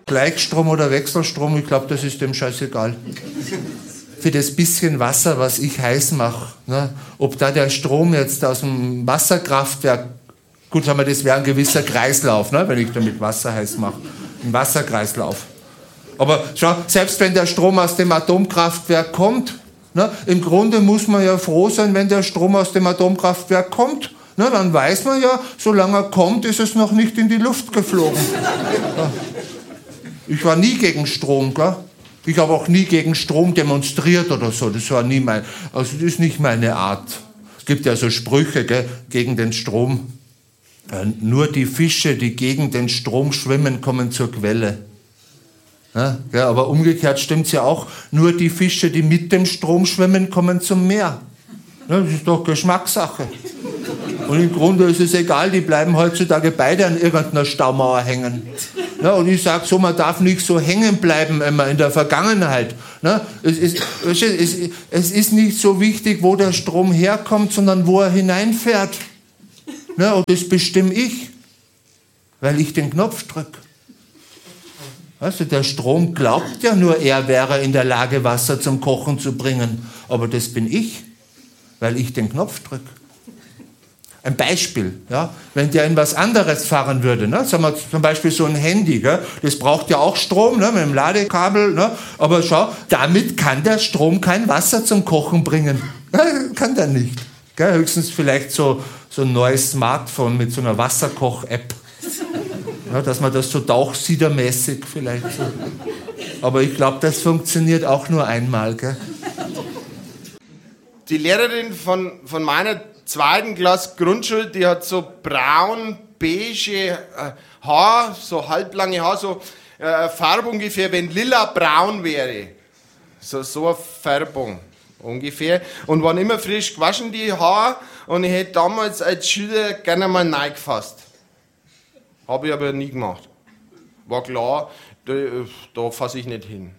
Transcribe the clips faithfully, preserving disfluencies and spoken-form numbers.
Gleichstrom oder Wechselstrom, ich glaube, das ist dem scheißegal. Für das bisschen Wasser, was ich heiß mache, ne? Ob da der Strom jetzt aus dem Wasserkraftwerk, gut, sagen wir, das wäre ein gewisser Kreislauf, ne? Wenn ich damit Wasser heiß mache, ein Wasserkreislauf. Aber schau, selbst wenn der Strom aus dem Atomkraftwerk kommt, ne? Im Grunde muss man ja froh sein, wenn der Strom aus dem Atomkraftwerk kommt. Ne? Dann weiß man ja, solange er kommt, ist es noch nicht in die Luft geflogen. Ja. Ich war nie gegen Strom, gell? Ich habe auch nie gegen Strom demonstriert oder so. Das war nie mein, also das ist nicht meine Art. Es gibt ja so Sprüche, gell, gegen den Strom. Ja, nur die Fische, die gegen den Strom schwimmen, kommen zur Quelle. Ja, gell, aber umgekehrt stimmt es ja auch. Nur die Fische, die mit dem Strom schwimmen, kommen zum Meer. Ja, das ist doch Geschmackssache. Und im Grunde ist es egal, die bleiben heutzutage beide an irgendeiner Staumauer hängen. Ja, und ich sage so, man darf nicht so hängen bleiben immer in der Vergangenheit. Ja, es, ist, es, es ist nicht so wichtig, wo der Strom herkommt, sondern wo er hineinfährt. Ja, und das bestimme ich, weil ich den Knopf drücke. Weißt du, der Strom glaubt ja nur, er wäre in der Lage, Wasser zum Kochen zu bringen. Aber das bin ich, weil ich den Knopf drücke. Ein Beispiel, ja, wenn der in was anderes fahren würde, ne? Sagen wir zum Beispiel so ein Handy, gell? Das braucht ja auch Strom, ne? Mit dem Ladekabel, ne? Aber schau, damit kann der Strom kein Wasser zum Kochen bringen. Kann der nicht. Gell? Höchstens vielleicht so, so ein neues Smartphone mit so einer Wasserkoch-App. Ja, dass man das so tauchsiedermäßig vielleicht so. Aber ich glaube, das funktioniert auch nur einmal. Gell? Die Lehrerin von, von meiner zweiten Klasse Grundschule, die hat so braun-beige äh, Haar, so halblange Haar, so äh, Farbe ungefähr, wenn lila braun wäre. So, so eine Färbung ungefähr. Und waren immer frisch gewaschen, die Haare. Und ich hätte damals als Schüler gerne mal reingefasst. Habe ich aber nie gemacht. War klar, da, da fasse ich nicht hin.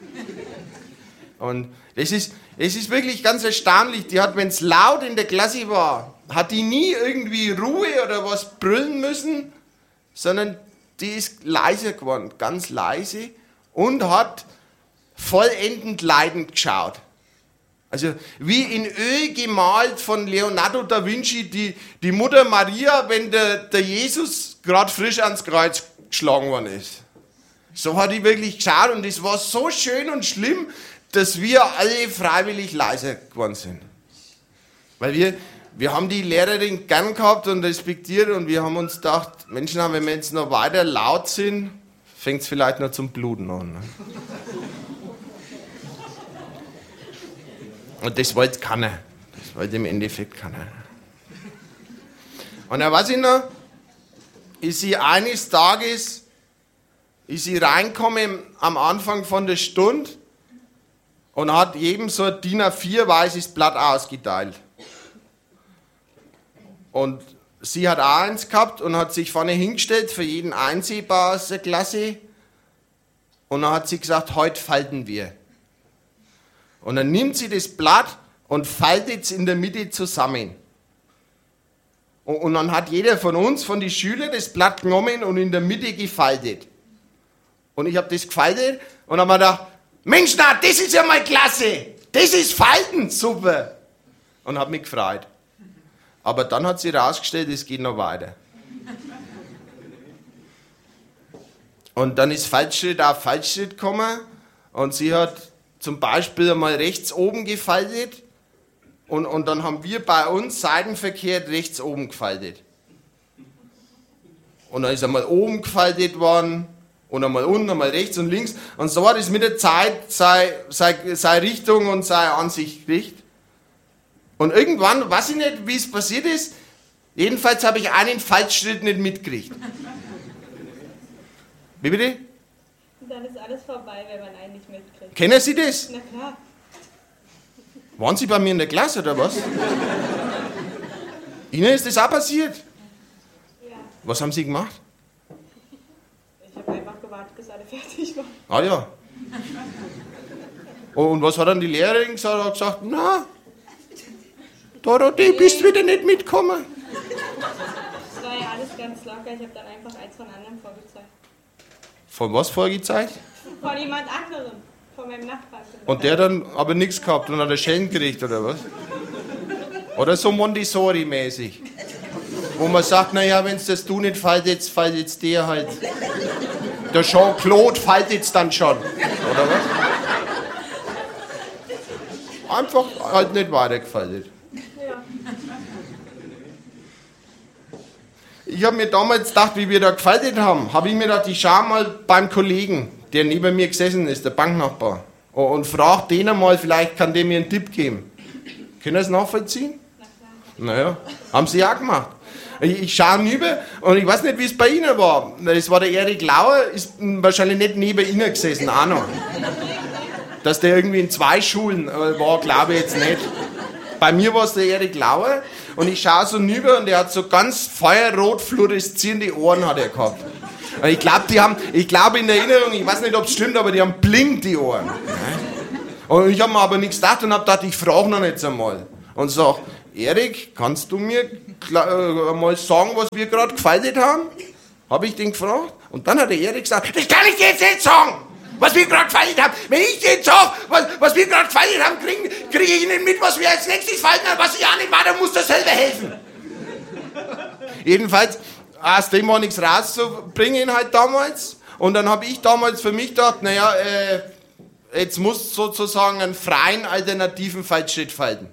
Und das ist, das ist wirklich ganz erstaunlich. Die hat, wenn es laut in der Klasse war, hat die nie irgendwie Ruhe oder was brüllen müssen, sondern die ist leise geworden, ganz leise, und hat vollendend leidend geschaut. Also wie in Öl gemalt von Leonardo da Vinci, die, die Mutter Maria, wenn der, der Jesus gerade frisch ans Kreuz geschlagen worden ist. So hat die wirklich geschaut, und es war so schön und schlimm, dass wir alle freiwillig leise geworden sind. Weil wir, wir haben die Lehrerin gern gehabt und respektiert, und wir haben uns gedacht, Menschen, wenn wir jetzt noch weiter laut sind, fängt es vielleicht noch zum Bluten an. Ne? Und das wollte keiner. Das wollte im Endeffekt keiner. Und dann weiß ich noch, ist sie eines Tages, ist sie reingekommen am Anfang von der Stunde und hat jedem so ein D I N A vier weißes Blatt ausgeteilt. Und sie hat auch eins gehabt und hat sich vorne hingestellt, für jeden einsehbar aus der Klasse. Und dann hat sie gesagt, heute falten wir. Und dann nimmt sie das Blatt und faltet es in der Mitte zusammen. Und, und dann hat jeder von uns, von den Schülern, das Blatt genommen und in der Mitte gefaltet. Und ich habe das gefaltet und habe mir gedacht, Mensch, na, das ist ja mal klasse. Das ist Falten, super. Und habe mich gefreut. Aber dann hat sie herausgestellt, es geht noch weiter. Und dann ist Falschschritt auf Falschschritt gekommen und sie hat zum Beispiel einmal rechts oben gefaltet und, und dann haben wir bei uns seitenverkehrt rechts oben gefaltet. Und dann ist einmal oben gefaltet worden und einmal unten, einmal rechts und links. Und so hat es mit der Zeit seine, seine, seine Richtung und seine Ansicht gekriegt. Und irgendwann, weiß ich nicht, wie es passiert ist, jedenfalls habe ich einen Falschschritt nicht mitgekriegt. Wie bitte? Und dann ist alles vorbei, wenn man einen nicht mitkriegt. Kennen Sie das? Na klar. Waren Sie bei mir in der Klasse oder was? Ihnen ist das auch passiert? Ja. Was haben Sie gemacht? Ich habe einfach gewartet, bis alle fertig waren. Ah ja. Und was hat dann die Lehrerin gesagt? Er hat gesagt, na, Dorothee, bist du wieder nicht mitgekommen? Das war ja alles ganz locker, ich habe dann einfach eins von anderen vorgezeigt. Von was vorgezeigt? Von jemand anderem. Von meinem Nachbarn. Und der dann aber nichts gehabt und hat eine Schellen gekriegt, oder was? Oder so Montessori-mäßig. Wo man sagt, naja, wenn es das du nicht faltet, faltet der halt. Der Jean-Claude faltet's dann schon, oder was? Einfach halt nicht weitergefaltet. Ja. Ich habe mir damals gedacht, wie wir da gefaltet haben, habe ich mir gedacht, ich schau mal beim Kollegen, der neben mir gesessen ist, der Banknachbar, und frag den einmal, vielleicht kann der mir einen Tipp geben. Können Sie es nachvollziehen? Na naja, haben Sie ja auch gemacht. Ich, ich schaue rüber und ich weiß nicht, wie es bei Ihnen war. Das war der Erik Lauer, ist wahrscheinlich nicht neben Ihnen gesessen, auch noch. Dass der irgendwie in zwei Schulen war, glaube ich jetzt nicht. Bei mir war es der Erik Lauer und ich schaue so rüber und der hat so ganz feuerrot fluoreszierende Ohren hat er gehabt. Und ich glaube, die haben, ich glaube in der Erinnerung, ich weiß nicht, ob es stimmt, aber die haben blink die Ohren. Und ich habe mir aber nichts gedacht und habe gedacht, ich frage noch jetzt einmal. Und sag, Erik, kannst du mir äh, mal sagen, was wir gerade gefaltet haben? Habe ich den gefragt. Und dann hat der Erik gesagt, das kann ich dir jetzt nicht sagen, was wir gerade gefaltet haben. Wenn ich dir jetzt sage, was, was wir gerade gefaltet haben, kriege krieg ich nicht mit, was wir als nächstes falten haben. Was ich auch nicht war, dann muss das selber helfen. Jedenfalls, aus dem war nichts rauszubringen halt damals. Und dann habe ich damals für mich gedacht, naja, äh, jetzt musst du sozusagen einen freien, alternativen Faltschritt falten.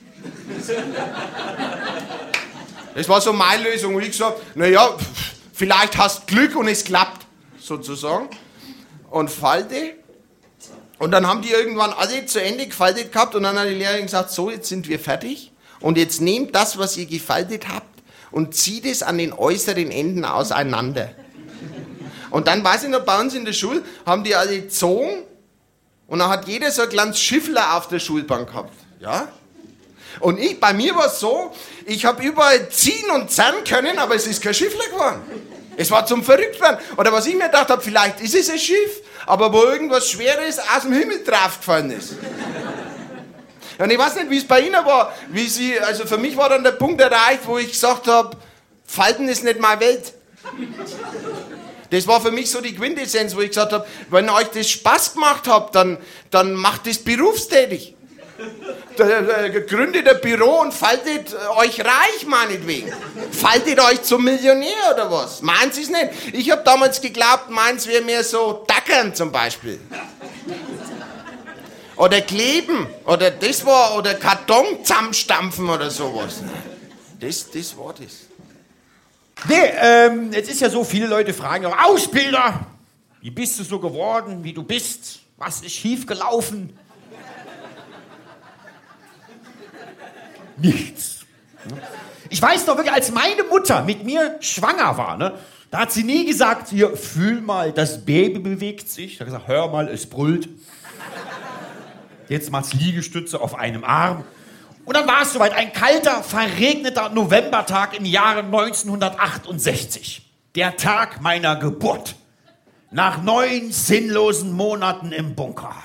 Das war so meine Lösung. Und ich gesagt, naja, vielleicht hast du Glück und es klappt, sozusagen. Und falte. Und dann haben die irgendwann alle zu Ende gefaltet gehabt und dann hat die Lehrerin gesagt, so, jetzt sind wir fertig. Und jetzt nehmt das, was ihr gefaltet habt und zieht es an den äußeren Enden auseinander. Und dann, weiß ich noch, bei uns in der Schule haben die alle gezogen und dann hat jeder so ein kleines Schiffler auf der Schulbank gehabt. Ja? Und ich, bei mir war es so, ich habe überall ziehen und zerren können, aber es ist kein Schiffler geworden. Es war zum Verrücktwerden. Oder was ich mir gedacht habe, vielleicht ist es ein Schiff, aber wo irgendwas Schweres aus dem Himmel draufgefallen ist. Und ich weiß nicht, wie es bei Ihnen war. Wie Sie, also für mich war dann der Punkt erreicht, wo ich gesagt habe, Falten ist nicht meine Welt. Das war für mich so die Quintessenz, wo ich gesagt habe, wenn euch das Spaß gemacht hat, dann, dann macht das berufstätig. Gründet ein Büro und faltet euch reich, meinetwegen. Faltet euch zum Millionär oder was? Meins ist nicht. Ich habe damals geglaubt, meins wäre mehr so Dackern zum Beispiel. Oder kleben. Oder das war, oder Karton zusammenstampfen oder sowas. Das, das war das. Nee, ähm, jetzt ist ja so, viele Leute fragen auch, Ausbilder, wie bist du so geworden, wie du bist? Was ist schiefgelaufen? Nichts. Ich weiß doch wirklich, als meine Mutter mit mir schwanger war, ne, da hat sie nie gesagt, hier, fühl mal, das Baby bewegt sich. Da hat gesagt, hör mal, es brüllt. Jetzt macht's Liegestütze auf einem Arm. Und dann war es soweit, ein kalter, verregneter Novembertag im Jahre neunzehnhundertachtundsechzig. Der Tag meiner Geburt. Nach neun sinnlosen Monaten im Bunker.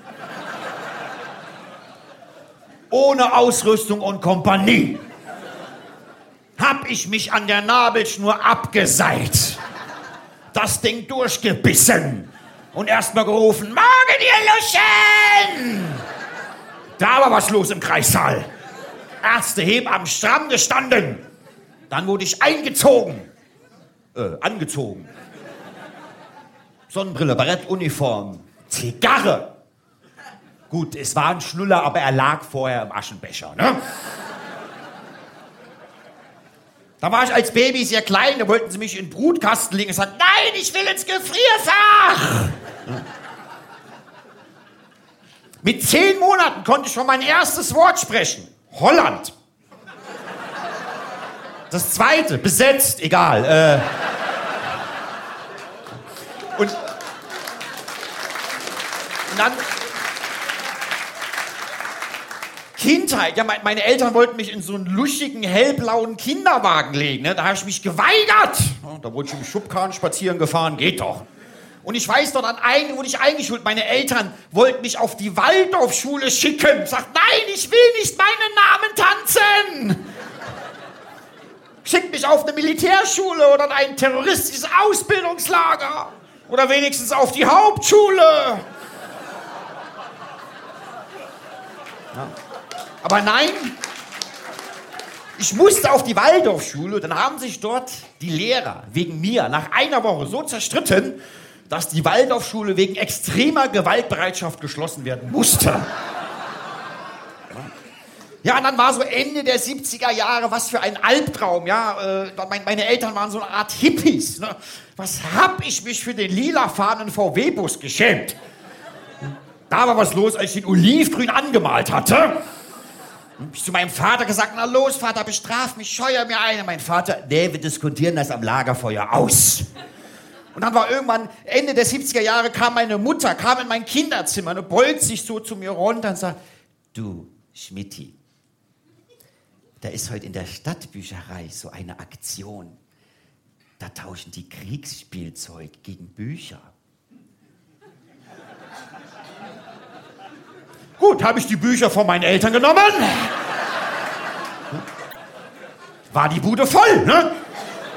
Ohne Ausrüstung und Kompanie. Hab ich mich an der Nabelschnur abgeseilt. Das Ding durchgebissen. Und erstmal gerufen, Morgen, ihr Luschen! Da war was los im Kreissaal. Ärzte, Hebammen, stramm gestanden. Dann wurde ich eingezogen. Äh, angezogen. Sonnenbrille, Barett, Uniform, Zigarre. Gut, es war ein Schnuller, aber er lag vorher im Aschenbecher, ne? Da war ich als Baby sehr klein, da wollten sie mich in den Brutkasten legen. Ich sagte, nein, ich will ins Gefrierfach. Mit zehn Monaten konnte ich schon mein erstes Wort sprechen. Holland. Das zweite, besetzt, egal. Äh. Und, und dann... Kindheit, ja, meine Eltern wollten mich in so einen luschigen, hellblauen Kinderwagen legen, ne? Da habe ich mich geweigert. Da wurde ich im Schubkarren spazieren gefahren, geht doch. Und ich weiß doch, an einen wurde ich eingeschult. Meine Eltern wollten mich auf die Waldorfschule schicken. Sagt, nein, ich will nicht meinen Namen tanzen. Schickt mich auf eine Militärschule oder in ein terroristisches Ausbildungslager. Oder wenigstens auf die Hauptschule. Ja. Aber nein, ich musste auf die Waldorfschule. Dann haben sich dort die Lehrer wegen mir nach einer Woche so zerstritten, dass die Waldorfschule wegen extremer Gewaltbereitschaft geschlossen werden musste. Ja, und dann war so Ende der siebziger Jahre, was für ein Albtraum, ja. Äh, mein, meine Eltern waren so eine Art Hippies, ne? Was hab ich mich für den lilafarbenen V W-Bus geschämt? Da war was los, als ich den olivgrün angemalt hatte. Hab ich zu meinem Vater gesagt, na los, Vater, bestraf mich, scheuer mir ein. Und mein Vater, nee, wir diskutieren das am Lagerfeuer aus. Und dann war irgendwann, Ende der siebziger Jahre, kam meine Mutter, kam in mein Kinderzimmer und beugt sich so zu mir runter und sagt, du, Schmitty, da ist heute in der Stadtbücherei so eine Aktion. Da tauschen die Kriegsspielzeug gegen Bücher. Gut, habe ich die Bücher von meinen Eltern genommen. War die Bude voll, ne?